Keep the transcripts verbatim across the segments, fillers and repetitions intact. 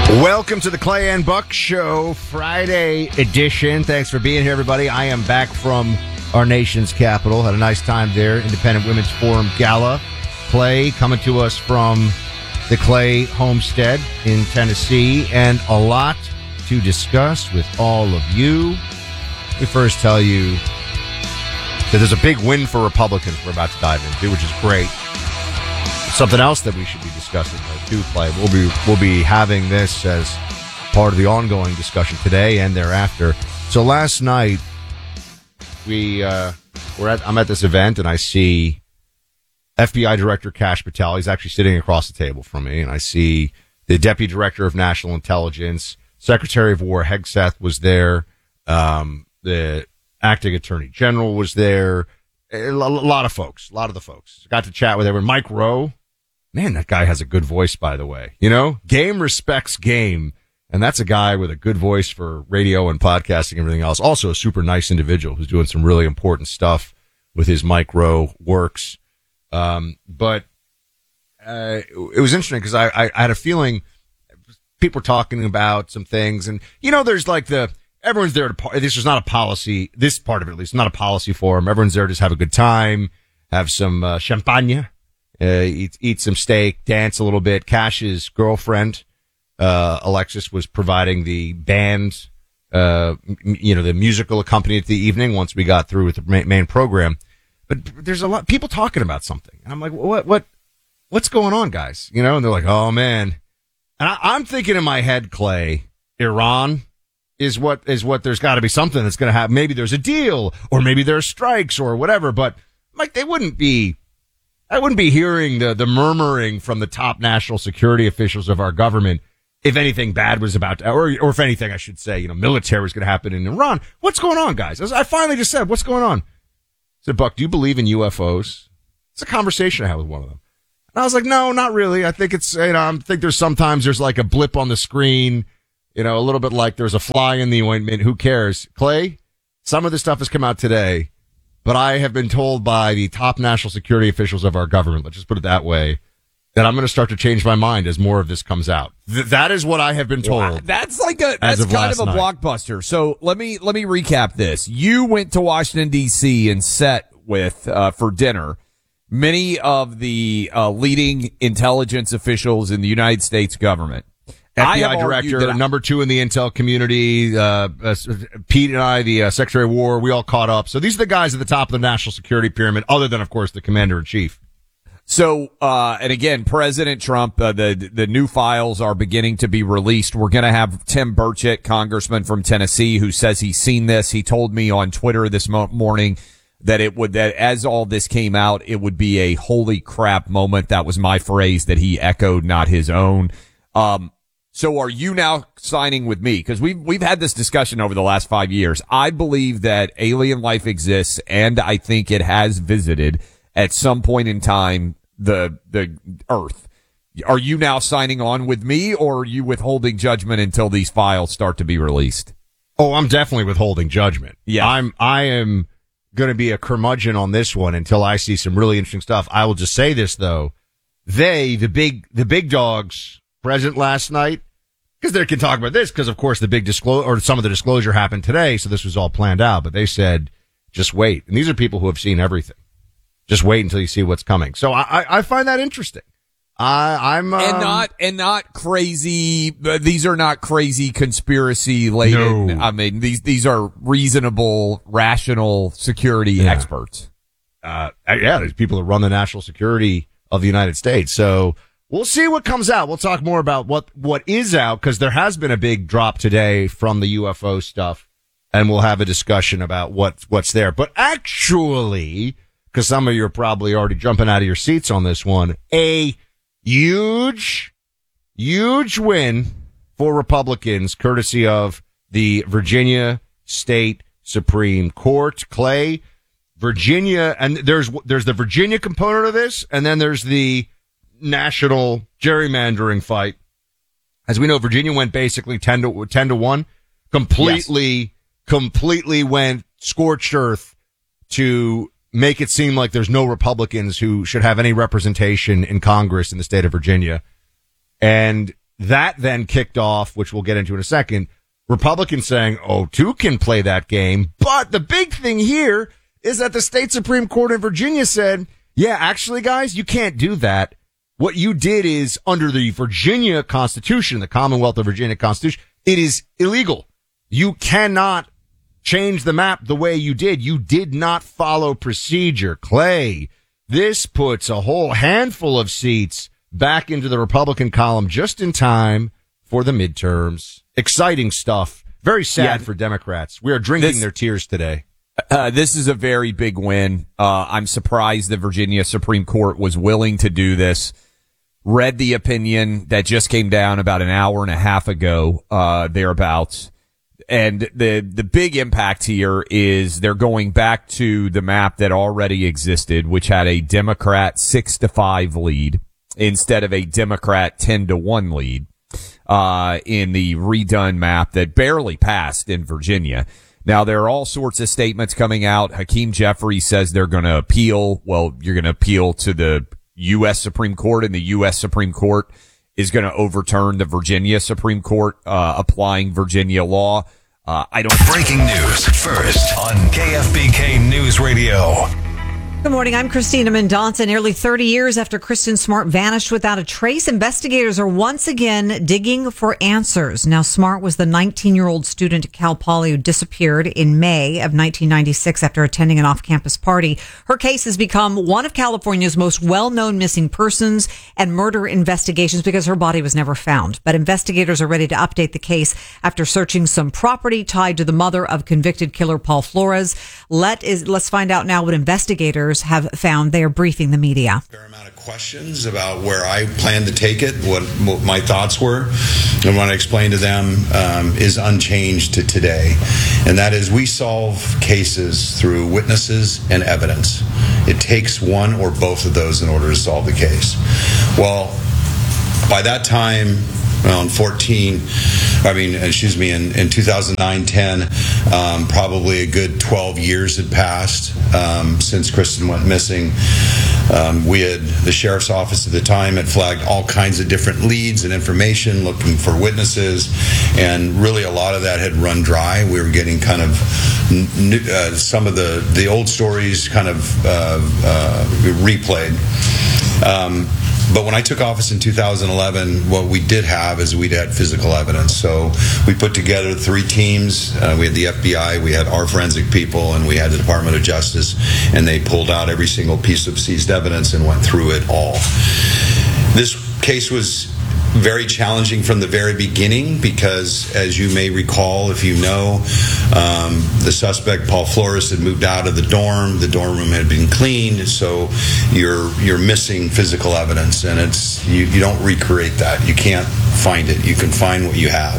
Welcome to the Clay and Buck Show, Friday edition. Thanks for being here, everybody. I am back from our nation's capital. Had a nice time there. Independent Women's Forum Gala. Clay coming to us from the Clay homestead in Tennessee, and a lot to discuss with all of you. Let me first tell you that there's a big win for Republicans we're about to dive into, which is great. Something else that we should be discussing, though, too, Clay. We'll be we'll be having this as part of the ongoing discussion today and thereafter. So last night, we uh, we're at I'm at this event, and I see F B I Director Kash Patel. He's actually sitting across the table from me, and I see the Deputy Director of National Intelligence, Secretary of War Hegseth was there, um, the Acting Attorney General was there, a lot of folks, a lot of the folks. Got to chat with everyone. Mike Rowe. Man, that guy has a good voice, by the way. You know, game respects game. And that's a guy with a good voice for radio and podcasting and everything else. Also a super nice individual who's doing some really important stuff with his Mike Rowe works. Um, but, uh, it was interesting because I, I, I had a feeling people were talking about some things. And, you know, there's like the, everyone's there to, this is not a policy, this part of it at least, not a policy forum. Everyone's there to just have a good time, have some, uh, champagne. Uh, eat, eat some steak, dance a little bit. Cash's girlfriend, uh, Alexis, was providing the band, uh, m- you know, the musical accompaniment of the evening once we got through with the main, main program. But there's a lot of people talking about something. And I'm like, what, what, what's going on, guys? You know, and they're like, oh man. And I, I'm thinking in my head, Clay, Iran is what, is what there's got to be something that's going to happen. Maybe there's a deal, or maybe there's strikes or whatever, but like they wouldn't be, I wouldn't be hearing the, the murmuring from the top national security officials of our government if anything bad was about to, or, or if anything, I should say, you know, military was going to happen in Iran. What's going on, guys? As I finally just said, what's going on? I said, Buck, do you believe in U F Os? It's a conversation I had with one of them. And I was like, no, not really. I think it's, you know, I think there's sometimes there's like a blip on the screen, you know, a little bit like there's a fly in the ointment. Who cares? Clay, some of this stuff has come out today. But I have been told by the top national security officials of our government, let's just put it that way, that I'm going to start to change my mind as more of this comes out. Th- that is what I have been told. Wow, that's like a that's of kind of a night. blockbuster. So let me let me recap this. You went to Washington D C and sat with uh, for dinner many of the uh, leading intelligence officials in the United States government. F B I director, number two in the intel community, uh, uh, Pete and I, the uh, Secretary of War, we all caught up. So these are the guys at the top of the national security pyramid, other than, of course, the commander in chief. So, uh, and again, President Trump, uh, the, the new files are beginning to be released. We're going to have Tim Burchett, congressman from Tennessee, who says he's seen this. He told me on Twitter this mo- morning that it would, that as all this came out, it would be a holy crap moment. That was my phrase that he echoed, not his own. Um, So are you now signing with me? Because we've, we've had this discussion over the last five years. I believe that alien life exists, and I think it has visited at some point in time the, the Earth. Are you now signing on with me, or are you withholding judgment until these files start to be released? Oh, I'm definitely withholding judgment. Yeah. I'm, I am going to be a curmudgeon on this one until I see some really interesting stuff. I will just say this, though. They, the big, the big dogs, present last night, because they can talk about this, because of course the big disclosure, or some of the disclosure happened today, so this was all planned out, but they said, just wait. And these are people who have seen everything. Just wait until you see what's coming. So I, I, I find that interesting. I, I'm, um, and not, and not crazy, uh, these are not crazy conspiracy laden. No. I mean, these, these are reasonable, rational security yeah. experts. Uh, yeah, there's people that run the national security of the United States. So, we'll see what comes out. We'll talk more about what, what is out, because there has been a big drop today from the U F O stuff, and we'll have a discussion about what, what's there. But actually, because some of you are probably already jumping out of your seats on this one, a huge, huge win for Republicans, courtesy of the Virginia State Supreme Court. Clay, Virginia, and there's, there's the Virginia component of this, and then there's the national gerrymandering fight. As we know, Virginia went basically ten to, ten to one, completely, yes. completely went scorched earth to make it seem like there's no Republicans who should have any representation in Congress in the state of Virginia. And that then kicked off, which we'll get into in a second, Republicans saying, oh, two can play that game. But the big thing here is that the state Supreme Court in Virginia said, yeah, actually, guys, you can't do that. What you did is under the Virginia Constitution, the Commonwealth of Virginia Constitution, it is illegal. You cannot change the map the way you did. You did not follow procedure. Clay, this puts a whole handful of seats back into the Republican column just in time for the midterms. Exciting stuff. Very sad yeah. for Democrats. We are drinking this, their tears today. Uh, this is a very big win. Uh, I'm surprised the Virginia Supreme Court was willing to do this. Read the opinion that just came down about an hour and a half ago, uh, thereabouts. And the, the big impact here is they're going back to the map that already existed, which had a Democrat six to five lead instead of a Democrat ten to one lead, uh, in the redone map that barely passed in Virginia. Now, there are all sorts of statements coming out. Hakeem Jeffries says they're going to appeal. Well, you're going to appeal to the U S Supreme Court, and the U S Supreme Court is going to overturn the Virginia Supreme Court, uh, applying Virginia law. Uh, I don't. Breaking news first on K F B K News Radio. Good morning. I'm Christina Mendonça. Nearly thirty years after Kristen Smart vanished without a trace, investigators are once again digging for answers. Now, Smart was the nineteen-year-old student at Cal Poly who disappeared in May of nineteen ninety-six after attending an off-campus party. Her case has become one of California's most well-known missing persons and murder investigations because her body was never found. But investigators are ready to update the case after searching some property tied to the mother of convicted killer Paul Flores. Let is, let's find out now what investigators have found. They are briefing the media. Fair amount of questions about where I plan to take it, what, what my thoughts were, and what I explained to them um, is unchanged to today. And that is, we solve cases through witnesses and evidence. It takes one or both of those in order to solve the case. Well, by that time, well, in fourteen, I mean, excuse me, in, in two thousand nine, ten, um, probably a good twelve years had passed um, since Kristen went missing. Um, we had, the sheriff's office at the time had flagged all kinds of different leads and information looking for witnesses, and really a lot of that had run dry. We were getting kind of uh, some of the, the old stories kind of uh, uh, replayed. Um, But when I took office in two thousand eleven, what we did have is we'd had physical evidence. So we put together three teams. Uh, we had the F B I, we had our forensic people, and we had the Department of Justice. And they pulled out every single piece of seized evidence and went through it all. This case was very challenging from the very beginning because, as you may recall, if you know, um, the suspect, Paul Flores, had moved out of the dorm. The dorm room had been cleaned, so you're you're missing physical evidence, and it's you, you don't recreate that. You can't find it. You can find what you have.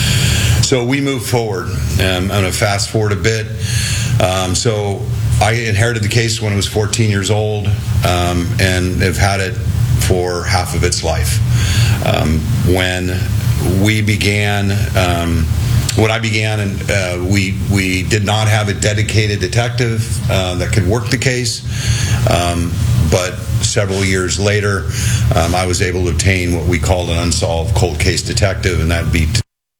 So we move forward. Um, I'm going to fast forward a bit. Um, so I inherited the case when I was fourteen years old, um, and have had it for half of its life. Um, when we began, um, when I began, and uh, we we did not have a dedicated detective uh, that could work the case. Um, but several years later, um, I was able to obtain what we called an unsolved cold case detective, and that'd be.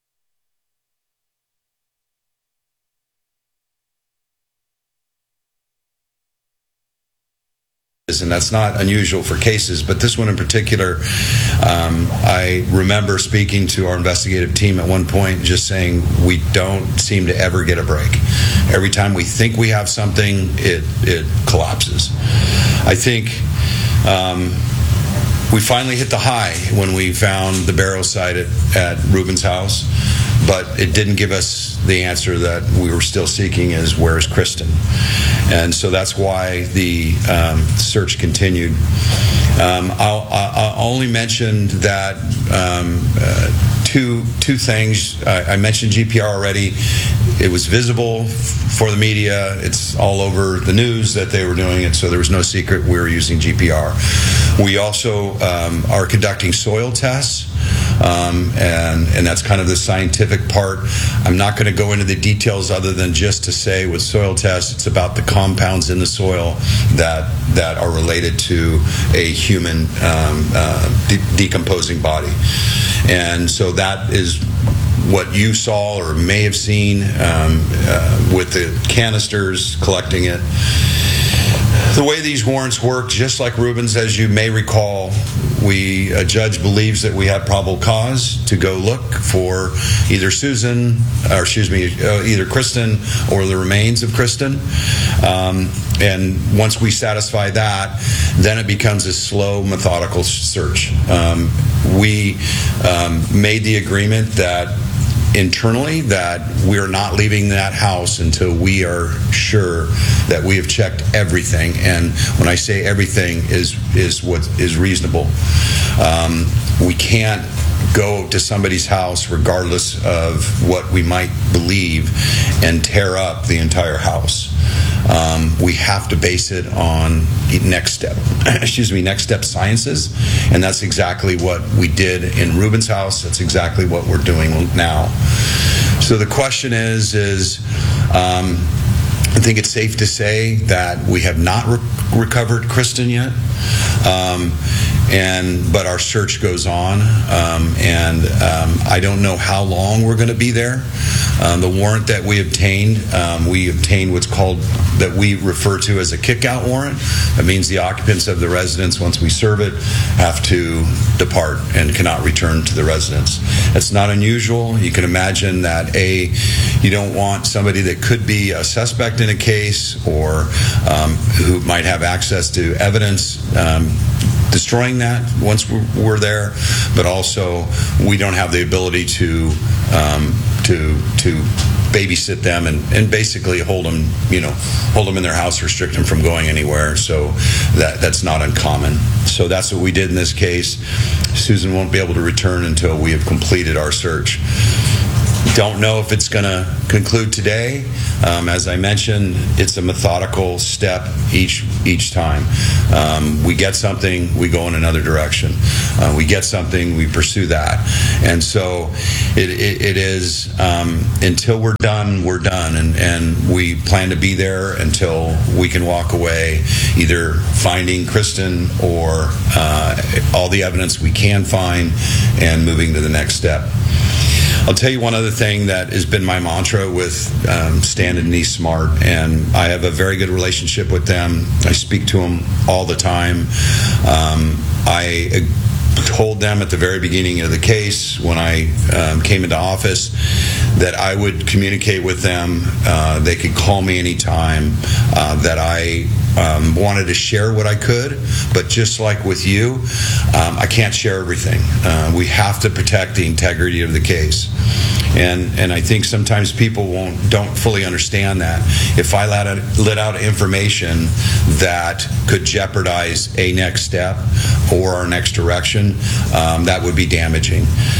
And that's not unusual for cases, but this one in particular, um, I remember speaking to our investigative team at one point, just saying we don't seem to ever get a break. Every time we think we have something, it it collapses. I think um, we finally hit the high when we found the burial site at, at Ruben's house, but it didn't give us the answer that we were still seeking, is where's Kristen? And so that's why the um, search continued. Um, I'll, I'll only mention that um, uh, two two things. I, I mentioned G P R already. It was visible for the media. It's all over the news that they were doing it, so there was no secret we were using G P R. We also um, are conducting soil tests um, and and that's kind of the scientific part. I'm not going to go into the details other than just to say with soil tests, it's about the compounds in the soil that that are related to a human um, uh, de- decomposing body, and so that is what you saw or may have seen um, uh, with the canisters collecting it. The way these warrants work, just like Rubens, as you may recall, we a judge believes that we have probable cause to go look for either Susan, or excuse me, uh, either Kristen or the remains of Kristen. Um, and once we satisfy that, then it becomes a slow, methodical search. Um, we um, made the agreement that internally that we're not leaving that house until we are sure that we have checked everything, and when I say everything is is what is reasonable. Um, we can't go to somebody's house regardless of what we might believe and tear up the entire house. Um, we have to base it on next step, excuse me, next step sciences, and that's exactly what we did in Rubens' house. That's exactly what we're doing now. So the question is, is um, I think it's safe to say that we have not re- recovered Kristen yet, um, and but our search goes on, um, and um, I don't know how long we're going to be there. Um, the warrant that we obtained, um, we obtained what's called, that we refer to as a kick-out warrant. That means the occupants of the residence, once we serve it, have to depart and cannot return to the residence. That's not unusual. You can imagine that, A, you don't want somebody that could be a suspect in a case or um, who might have access to evidence um, destroying that once we're there, but also we don't have the ability to um, to to babysit them and, and basically hold them, you know, hold them in their house, restrict them from going anywhere. So that that's not uncommon. So that's what we did in this case. Susan won't be able to return until we have completed our search. Don't know if it's going to conclude today. Um, as I mentioned, it's a methodical step each each time. Um, we get something, we go in another direction. Uh, we get something, we pursue that. And so it, it, it is, um, until we're done, we're done. And, and we plan to be there until we can walk away, either finding Kristen or uh, all the evidence we can find and moving to the next step. I'll tell you one other thing that has been my mantra with um, Stan and Denise Smart, and I have a very good relationship with them. I speak to them all the time. Um, I told them at the very beginning of the case, when I um, came into office, that I would communicate with them. Uh, they could call me anytime, uh, that I um, wanted to share what I could, but just like with you, um, I can't share everything. Uh, we have to protect the integrity of the case. And and I think sometimes people won't don't fully understand that. If I let out, let out information that could jeopardize a next step or our next direction, um, that would be damaging.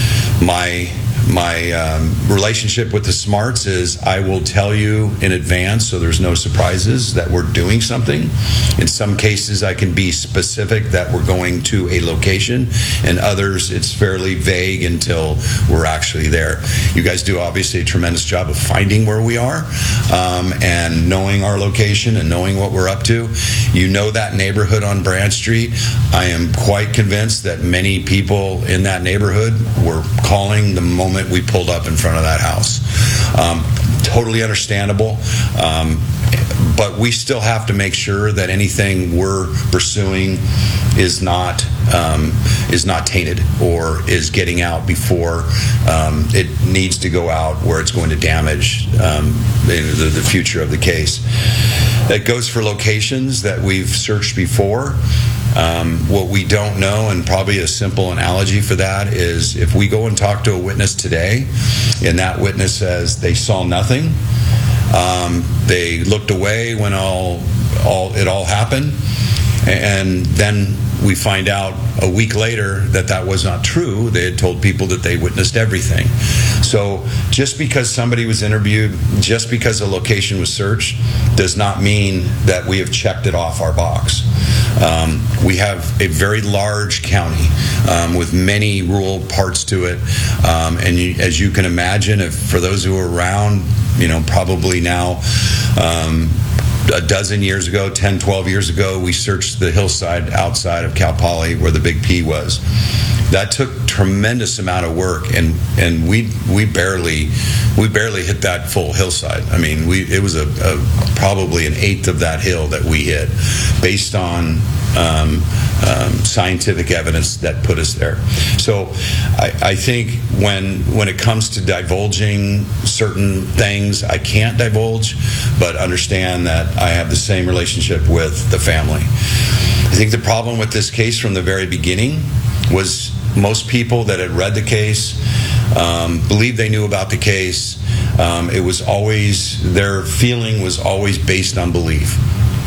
My My um, relationship with the Smarts is I will tell you in advance so there's no surprises that we're doing something. In some cases, I can be specific that we're going to a location. In others, it's fairly vague until we're actually there. You guys do obviously a tremendous job of finding where we are um, and knowing our location and knowing what we're up to. You know that neighborhood on Branch Street. I am quite convinced that many people in that neighborhood were calling the moment we pulled up in front of that house. Um, totally understandable, um, but we still have to make sure that anything we're pursuing is not um, is not tainted or is getting out before um, it needs to go out, where it's going to damage um, the, the future of the case. That goes for locations that we've searched before. Um, what we don't know, and probably a simple analogy for that, is if we go and talk to a witness today and that witness says they saw nothing, um, they looked away when all, all it all happened, and then we find out a week later that that was not true. They had told people that they witnessed everything. So just because somebody was interviewed, just because a location was searched, does not mean that we have checked it off our box. Um, we have a very large county um, with many rural parts to it, um, and you, as you can imagine, if for those who are around, you know, probably now um, a dozen years ago, ten, twelve years ago, we searched the hillside outside of Cal Poly where the Big P was. That took tremendous amount of work, and and we we barely we barely hit that full hillside. I mean, we it was a, a probably an eighth of that hill that we hit, based on um, um, scientific evidence that put us there. So, I, I think when when it comes to divulging certain things, I can't divulge, but understand that I have the same relationship with the family. I think the problem with this case from the very beginning was most people that had read the case um, believed they knew about the case. Um, it was always, their feeling was always based on belief.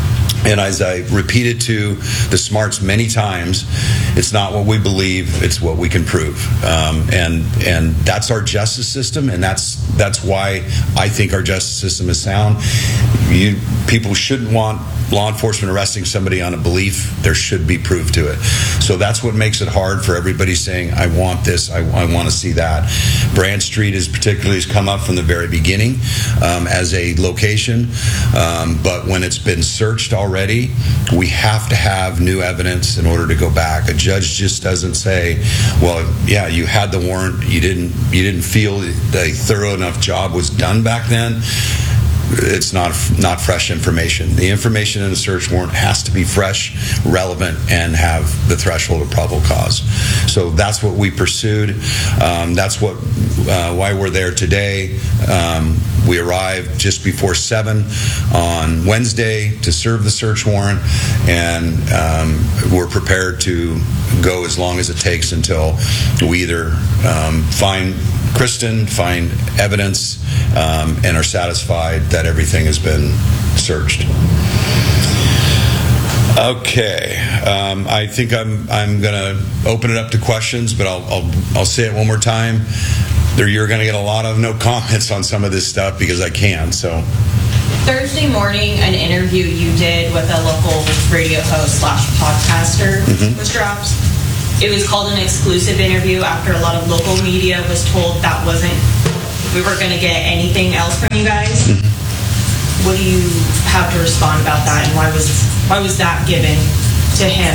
And as I repeated to the Smarts many times, it's not what we believe, it's what we can prove. Um, and and that's our justice system, and that's that's why I think our justice system is sound. You, people shouldn't want law enforcement arresting somebody on a belief. There should be proof to it. So that's what makes it hard for everybody saying, I want this, I, I want to see that. Branch Street is particularly has come up from the very beginning um, as a location, um, but when it's been searched already, we have to have new evidence in order to go back. A judge just doesn't say, well, yeah, you had the warrant, you didn't, you didn't feel a thorough enough job was done back then. It's not not fresh information. The information in the search warrant has to be fresh, relevant, and have the threshold of probable cause. So that's what we pursued. Um, that's what uh, why we're there today. Um, we arrived just before seven on Wednesday to serve the search warrant, and um, we're prepared to go as long as it takes until we either um, find Kristen, find evidence, um, and are satisfied that everything has been searched. Okay, um, I think I'm I'm going to open it up to questions, but I'll I'll, I'll say it one more time. There, you're going to get a lot of no comments on some of this stuff because I can. So Thursday morning, an interview you did with a local radio host slash podcaster mm-hmm. was dropped. It was called an exclusive interview after a lot of local media was told that wasn't, we weren't going to get anything else from you guys. Mm-hmm. What do you have to respond about that, and why was why was that given to him?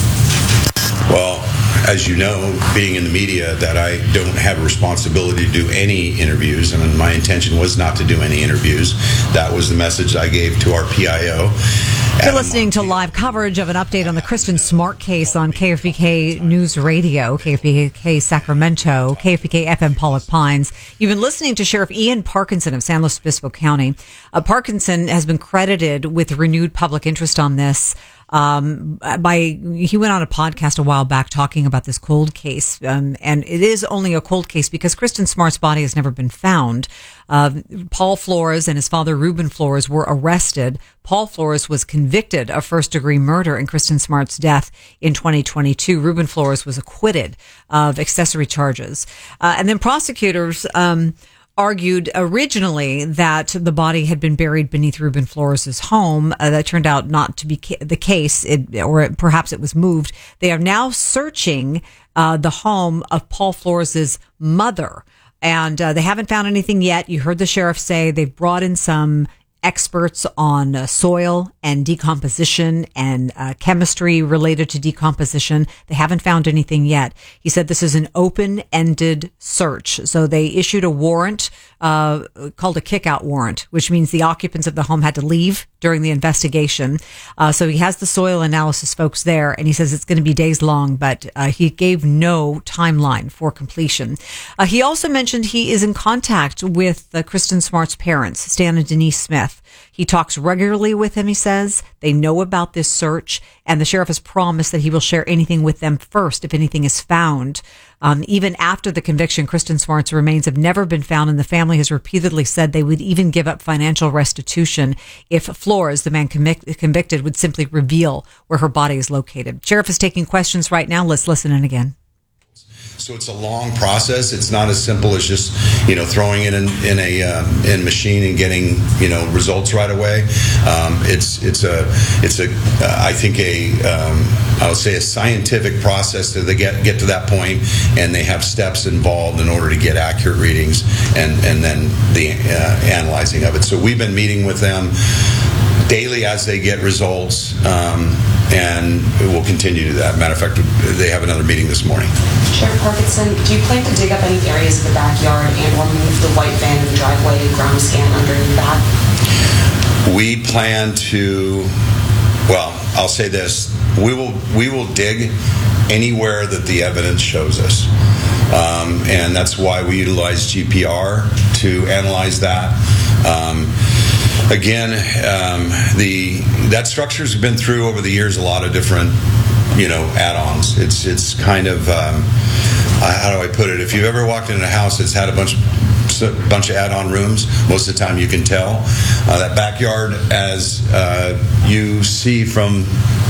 Well, as you know, being in the media, that I don't have a responsibility to do any interviews, and my intention was not to do any interviews. That was the message I gave to our P I O. You're listening to live coverage of an update on the Kristen Smart case on K F B K News Radio, K F B K Sacramento, K F B K F M Pollock Pines. You've been listening to Sheriff Ian Parkinson of San Luis Obispo County. Uh, Parkinson has been credited with renewed public interest on this. Um, by, he went on a podcast a while back talking about this cold case. Um, and it is only a cold case because Kristen Smart's body has never been found. Uh, Paul Flores and his father, Ruben Flores, were arrested. Paul Flores was convicted of first degree murder in Kristen Smart's death in twenty twenty-two. Ruben Flores was acquitted of accessory charges. Uh, and then prosecutors, um, argued originally that the body had been buried beneath Ruben Flores' home. Uh, that turned out not to be ca- the case, it, or it, perhaps it was moved. They are now searching uh, the home of Paul Flores' mother, and uh, they haven't found anything yet. You heard the sheriff say they've brought in some experts on uh, soil and decomposition and uh, chemistry related to decomposition. They haven't found anything yet. He said this is an open-ended search. So they issued a warrant uh called a kick-out warrant, which means the occupants of the home had to leave during the investigation. Uh, so he has the soil analysis folks there, and he says it's going to be days long, but uh, he gave no timeline for completion. Uh, he also mentioned he is in contact with uh, Kristen Smart's parents, Stan and Denise Smith. He talks regularly with them, he says. They know about this search, and the sheriff has promised that he will share anything with them first if anything is found. Um, even after the conviction, Kristen Smart's remains have never been found, and the family has repeatedly said they would even give up financial restitution if Flores, the man convic- convicted, would simply reveal where her body is located. Sheriff is taking questions right now. Let's listen in again. So it's a long process. It's not as simple as just, you know, throwing it in, in a um, in machine and getting, you know, results right away. Um, it's it's a it's a uh, I think a um, I would say a scientific process to they get get to that point, and they have steps involved in order to get accurate readings and and then the uh, analyzing of it. So we've been meeting with them daily as they get results, um, and we'll continue to do that. Matter of fact, they have another meeting this morning. Sheriff Parkinson, do you plan to dig up any areas of the backyard and or move the white van in the driveway and ground scan underneath that? We plan to, well, I'll say this, we will we will dig anywhere that the evidence shows us. Um, and that's why we utilize G P R to analyze that. Um, Again, um, the that structure's been through over the years a lot of different, you know, add-ons. It's it's kind of um, how do I put it? If you've ever walked into a house that's had a bunch a bunch of add-on rooms, most of the time you can tell uh, that backyard, as uh, you see from,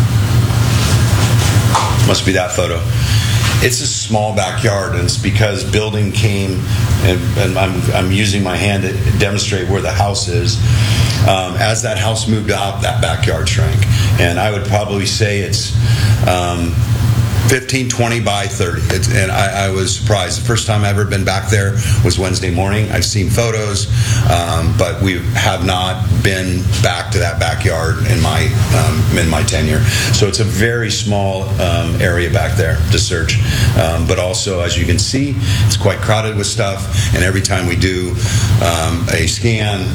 must be that photo. It's a small backyard, and it's because building came, and, and I'm, I'm using my hand to demonstrate where the house is. Um, as that house moved out, that backyard shrank. And I would probably say it's um, fifteen, twenty by thirty. It's, and I, I was surprised. The first time I've ever been back there was Wednesday morning. I've seen photos, um, but we have not been back to that backyard in my um, in my tenure. So it's a very small um, area back there to search. Um, but also, as you can see, it's quite crowded with stuff. And every time we do um, a scan,